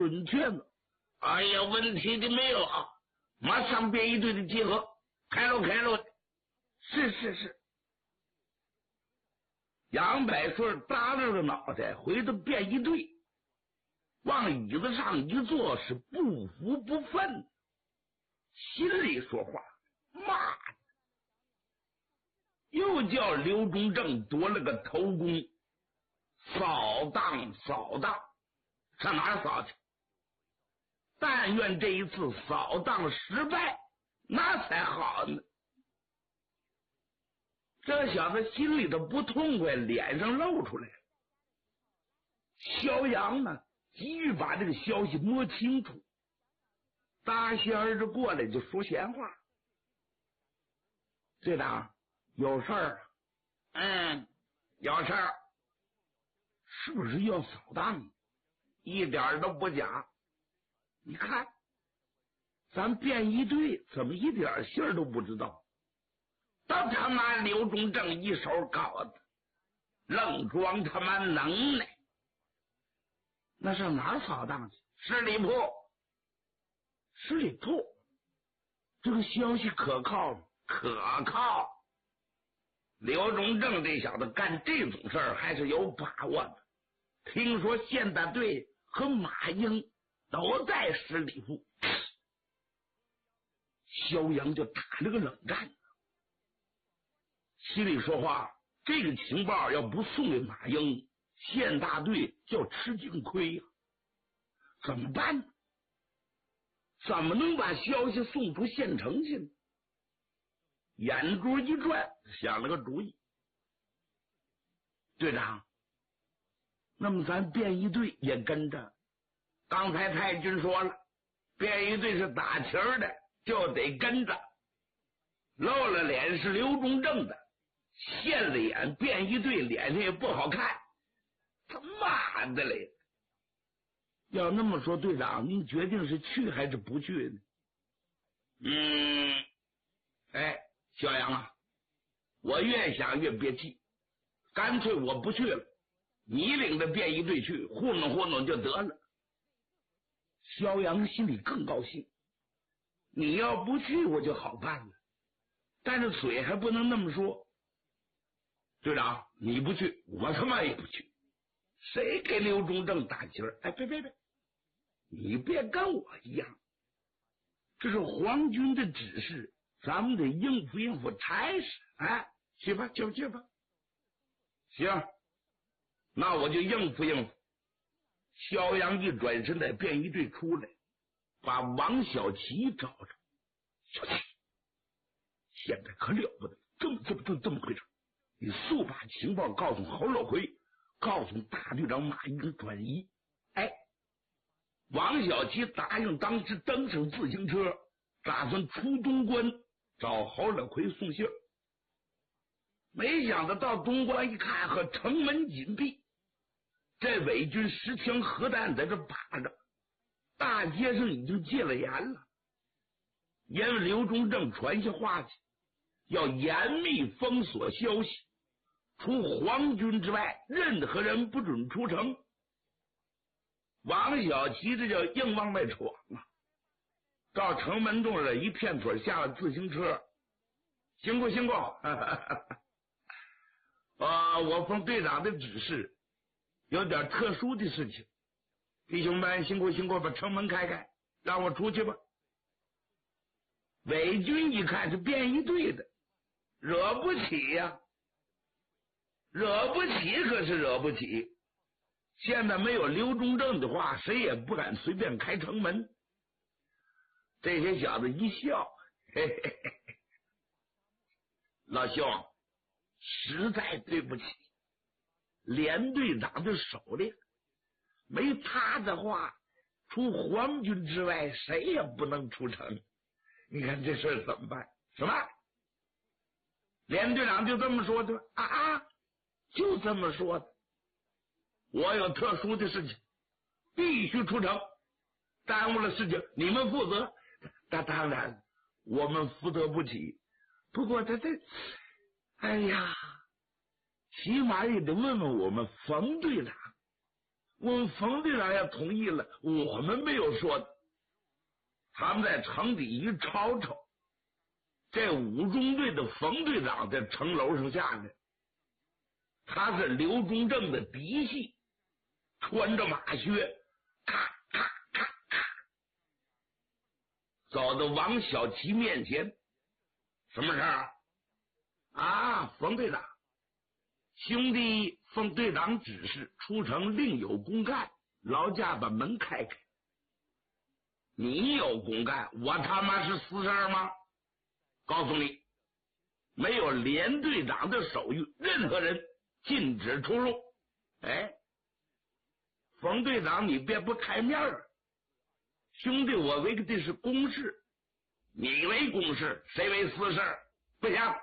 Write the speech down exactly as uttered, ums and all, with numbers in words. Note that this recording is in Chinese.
准确呢。 哎呀，问题的没有啊！马上编一队的集合，开喽开喽！ 是是是。 杨百顺耷拉着脑袋回到便衣队，往椅子上一坐，是不服不忿，心里说话：妈的！又叫刘忠正夺了个头功，扫荡扫荡，上哪儿扫去？但愿这一次扫荡失败，那才好呢。这小子心里头不痛快，脸上露出来了。肖阳呢，急于把这个消息摸清楚，搭仙儿着过来就说闲话：队长，有事儿啊？ 嗯，有事儿。 是不是要扫荡？ 一点都不假。 你看，咱便衣队怎么一点信儿都不知道？ 都他妈刘忠正一手搞的，愣装他妈能耐。 那上哪儿扫荡去？ 十里铺。 十里铺，这个消息可靠吗？ 可靠。刘忠正这小子干这种事儿还是有把握的。听说县大队和马英都在十里铺。 肖阳就打了个冷战，心里说话：这个情报要不送给马英，县大队就要吃尽亏呀、啊！怎么办呢？怎么能把消息送出县城去呢？眼珠一转，想了个主意。队长，那么咱便衣队也跟着。 刚才太君说了，便衣队是打旗儿的，就得跟着。露了脸是刘忠正的，现了眼便衣队脸上也不好看。他妈的嘞！ 要那么说，队长，您决定是去还是不去呢？ 嗯，哎，小杨啊，我越想越憋气，干脆我不去了，你领着便衣队去糊弄糊弄就得了。 肖阳心里更高兴，你要不去我就好办了，但是嘴还不能那么说。 队长，你不去，我他妈也不去。谁给刘忠正打旗儿？ 哎，别别别，你别跟我一样，这是皇军的指示，咱们得应付应付差事。哎，去吧，就去吧。 行，那我就应付应付。 肖阳一转身，在便衣队出来，把王小琪找着。小琪，现在可了不得，这么这么这么这么回事，你速把情报告诉侯老奎，告诉大队长马英转移。哎，王小琪答应当时登上自行车，打算出东关找侯老奎送信。没想到到东关一看，和城门紧闭，这伪军十枪核弹在这把着，大街上已经戒了严了。因为刘忠正传下话去，要严密封锁消息，除皇军之外，任何人不准出城。王小琪这叫硬往外闯啊！到城门洞了，一片腿下了自行车，辛苦辛苦！啊，我奉队长的指示，有点特殊的事情，弟兄们辛苦辛苦，把城门开开，让我出去吧。伪军一看是便衣队的，惹不起呀、啊，惹不起可是惹不起。现在没有刘忠正的话，谁也不敢随便开城门。这些小子一笑，嘿嘿嘿嘿，老兄，实在对不起，连队长的手里没他的话，除皇军之外，谁也不能出城。你看这事儿怎么办？什么？连队长就这么说的啊啊，就这么说的。我有特殊的事情，必须出城，耽误了事情你们负责。那当然，我们负责不起。不过他这，哎呀，起码也得问问我们冯队长。 我们冯队长也同意了，我们没有说的。他们在城里一吵吵，这五中队的冯队长在城楼上下来，他是刘忠正的嫡系，穿着马靴，咔咔咔咔，走到王小奇面前。什么事儿啊？冯队长，兄弟奉队长指示，出城另有公干，劳驾把门开开。你有公干，我他妈是私事吗？告诉你，没有连队长的手谕，任何人禁止出入。哎，冯队长，你别不开面了。兄弟，我为的是公事，你为公事，谁为私事？不行。